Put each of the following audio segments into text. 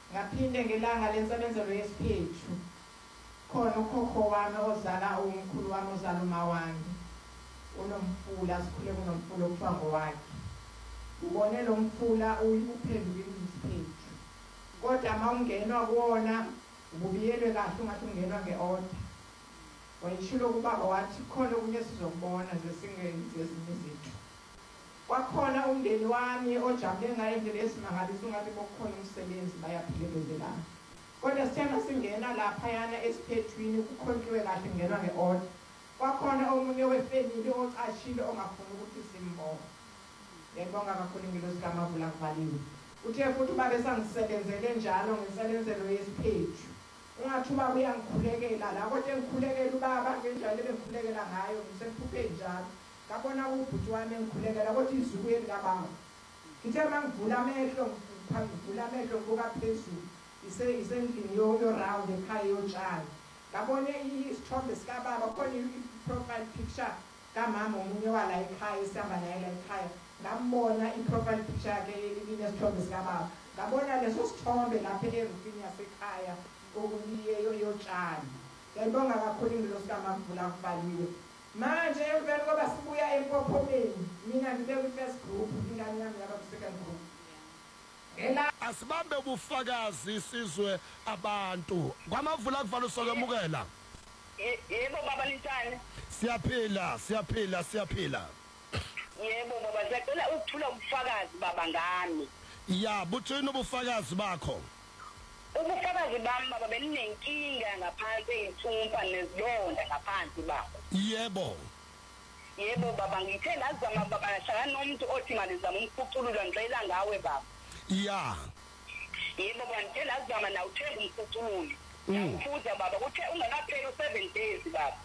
ngaphinde ngelanga lensebenzelo yesiphethu khona ukhokho wami ozala umkhulu wami ozala uma wami unomfula sikhule kunomfula okuthiwa ngowakhe ubone lo mfula uphendukile isiphethu kodwa mawungenwa kuwona ububiyelwe kahle ungathi ungenwa nge-order wayishilo kubaba wathi khona okunye sizokubona zesingenzi ezinye izinto kwakhona umndeni wami ojabule ngayo indlela esimangalisa ungathi bokukhona umsebenzi bayaphelekezelana kodwa sithema singena laphayana esiphethwini kukhonkiwe kahle kungenwa nge-order kwakhona omunye wefemili ocashile ongafuni ukuthi simbone ngiyabonga kakhulu ingilosi kaMavula kuvaliwe uthe futhi babe sangisebenzele njalo ngesebenzelo yesiphethu ungathi ubaba uyangikhulekela la kodwa engikhulekela ubaba ngenjalo bengikhulekela ngayo ngisephuphe njalo ngabona ubhuti wami engikhulekela kodwa izuku elikababa ngithe mangivula amehlo ngibuka phezulu isendlini yo-round ekhaya yotshani ngabone isithombe sikababa khona i-profile picture kamama omunye wala ekhaya esihamba naye la ekhaya ngambona i-profile picture yakhe inesithombe sikababa ngabona leso sithombe lapha erufini yasekhaya okuliyeyo yotshani ngiyabonga kakhulu ingilosi kaMavula kuvaliwe manje emveni koba sibuya empophomeni mina ngibe kwi-first group ingane yami yaba kwi-second group asibambe ubufakazi isizwe abantu kwaMavula kuvaliwe sokwamukela yebo baba Lintane siyaphila yebo baba sicela ukuthula ubufakazi baba ngami ya buthini ubufakazi bakho ubufakazi bami baba beninenkinga ngaphansi ey'thumpa nezilonda ngaphansi baba yebo baba ngithe ngazama baba ngahlangana nomuntu othi ngalizama umkhuculula ngicela ngawe baba yebo baba ngithe ngazama na uthenga umkhucululi ngikubuza baba uthe ungakapheli 7 days baba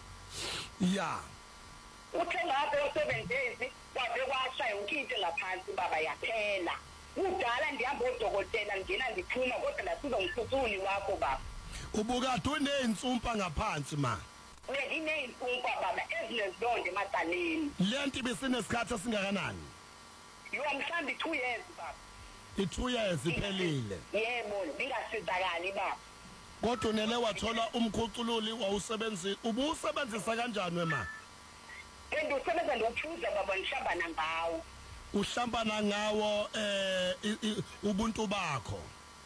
uthe ngakapheli 7 days kwabe kwashaya unkinte ngaphansi baba yaphela udala ndihamba odokotela ngena ndiphuma kodwa lasiza umkhucululi wakho baba ubukade uney'nsumpa ngaphansi ma nginey'nsumpa baba ezinezilonda emacaleni lento ibisinesikhathi esingakanani mhlawumbe 2 years baba i-2 years iphelile yebo lingasizakali baba kodwa unele wathola umkhucululi ubusebenzisa kanjani wema usebenza ndiwuphuza baba ngihlambana ngawo uhlambana ngawo ubuntu bakho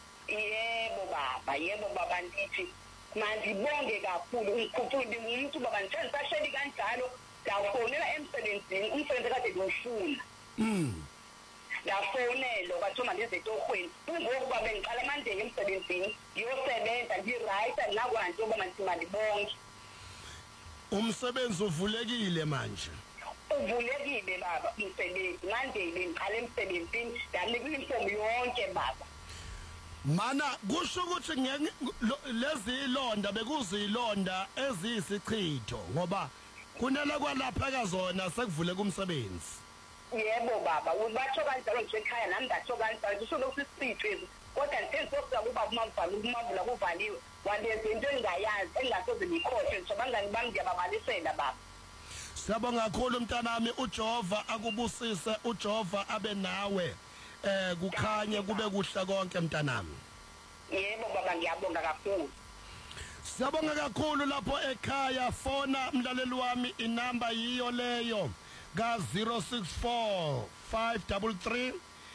yebo baba ndithi mandibonge kakhulu umkhucululi umuntu baba ngisasheli kanjalo ndafonela emsebenzini umsebenzi kade ngiwufuna ndafonela kwathoma ndezetohweni kungokuba bengiqala amandenge emsebenzini ngiyosebenza ndi-right andinakwanti yoba mandibonge umsebenzi uvulekile manje uvulekile baba umsebenzi manje bengiqala emsebenzini ndanikwa imifomu yonke baba mana kusho ukuthi lezi ilonda bekuzilonda eziyisichitho ngoba kunela kwalapha kazona sekuvule kumsebenzi yebo baba ubatsho kanjalo nje ekhaya nami ndatsho kanjalo kusho lokhu isitho kodwa ngisenzokuza kuba uMavula kuvaliwe walenza into engingayazi engasoze ngikhohlwe nje abangani bami ngiyababalisela baba siyabonga kakhulu mntanami uJehova akubusise uJehova abe nawe kukhanye kube kuhle konke mntanami yebo baba ngiyabonga kakhulu siyabonga kakhulu lapho ekhaya fona mlaleli wami inamba yiyo leyo ka 064 533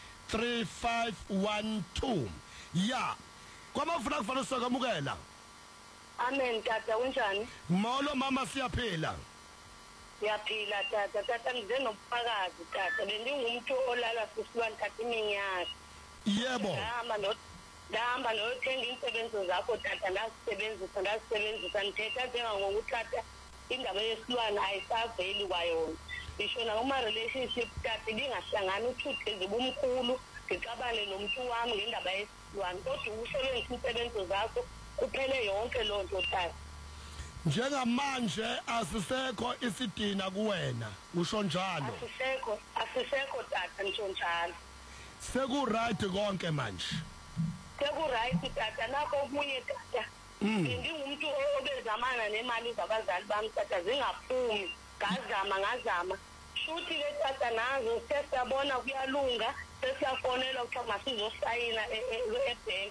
3512 kwaMavula kufanele sokwamukela amen tata unjani molo mama siyaphila Siyaphila tata ngize nobufakazi tata bengingumntu olala sisibantu tata iminyaka yebo ndahamba nothenga imisebenzi zakho tata ndazisebenzisa ndithetha njengangokuthi tata indaba yesilwana ayisaveli kwayona ngishona kuma-relationship tata ibingahlangani uthuthe ubumkhulu ngixabane nomuntu wami ngendaba yesilwana kodwa ukusebenzisa imisebenzi zakho kuphele yonke loo nto tata njengamanje asisekho isidina kuwena usho njalo asisekho tata ngisho njalo seku-right konke manje seku-right tata nakho okunye tata bengingumntu obezamana nemali zabazali bami tata zingaphumi ngazama shuthi-ke tata nazo sesiyabona kuyalunga sesiyafonela kuthiwa masizosayina ebhenki